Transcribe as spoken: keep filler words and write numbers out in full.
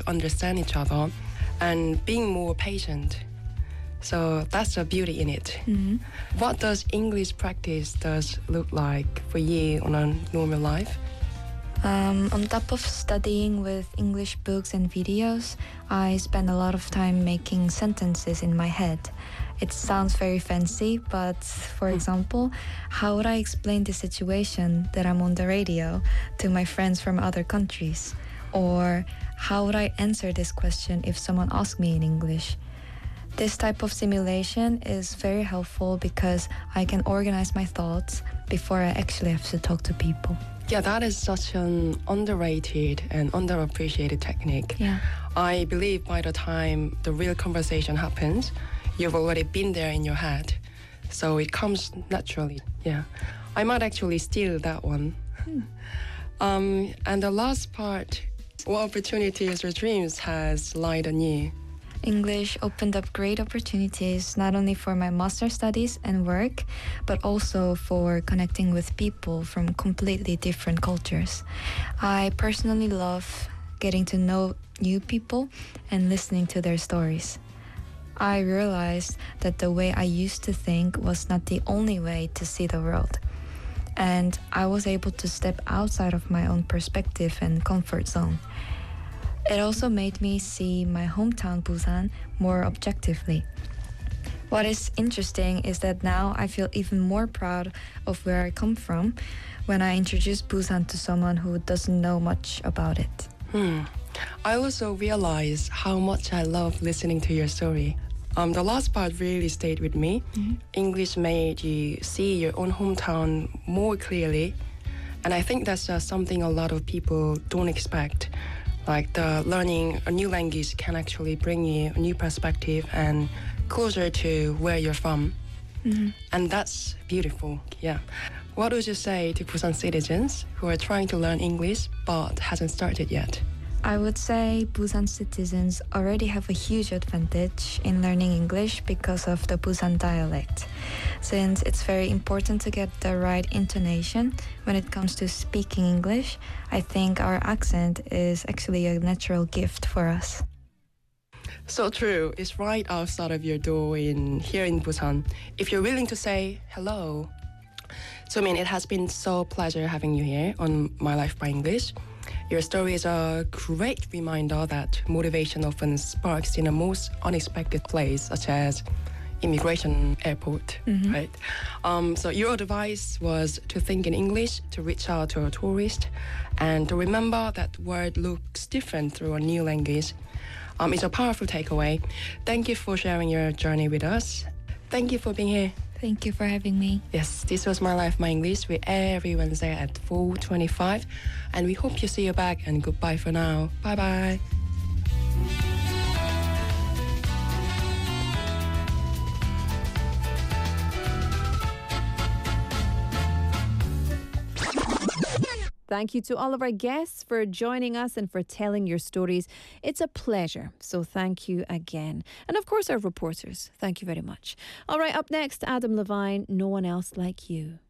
to understand each other and being more patient. So that's the beauty in it. Mm-hmm. What does English practice does look like for you on a normal life? Um, on top of studying with English books and videos, I spend a lot of time making sentences in my head. It sounds very fancy, but for example, how would I explain the situation that I'm on the radio to my friends from other countries? Or how would I answer this question if someone asked me in English? This type of simulation is very helpful because I can organize my thoughts before I actually have to talk to people. Yeah, that is such an underrated and underappreciated technique. Yeah. I believe by the time the real conversation happens, you've already been there in your head. So it comes naturally. Yeah. I might actually steal that one. Hmm. Um, and the last part, what opportunities or dreams has lied on you? English opened up great opportunities not only for my master studies and work, but also for connecting with people from completely different cultures. I personally love getting to know new people and listening to their stories. I realized that the way I used to think was not the only way to see the world. And I was able to step outside of my own perspective and comfort zone. It also made me see my hometown Busan more objectively. What is interesting is that now I feel even more proud of where I come from when I introduce Busan to someone who doesn't know much about it. Hmm. I also realized how much I love listening to your story. Um, the last part really stayed with me. Mm-hmm. English made you see your own hometown more clearly. And I think that's uh, something a lot of people don't expect. Like the learning a new language can actually bring you a new perspective and closer to where you're from. Mm-hmm. And that's beautiful, yeah. What would you say to Busan citizens who are trying to learn English but hasn't started yet? I would say Busan citizens already have a huge advantage in learning English because of the Busan dialect. Since it's very important to get the right intonation when it comes to speaking English, I think our accent is actually a natural gift for us. So true. It's right outside of your door in here in Busan. If you're willing to say hello. So I mean, it has been so pleasure having you here on My Life by English. Your story is a great reminder that motivation often sparks in the most unexpected place, such as immigration airport, Mm-hmm. right? Um, so your advice was to think in English, to reach out to a tourist, and to remember that word looks different through a new language. Um, it's a powerful takeaway. Thank you for sharing your journey with us. Thank you for being here. Thank you for having me. Yes, this was My Life, My English with every Wednesday at four twenty-five. And we hope you see you back, and goodbye for now. Bye-bye. Thank you to all of our guests for joining us and for telling your stories. It's a pleasure. So thank you again. And of course, our reporters. Thank you very much. All right, up next, Adam Levine, No One Else Like You.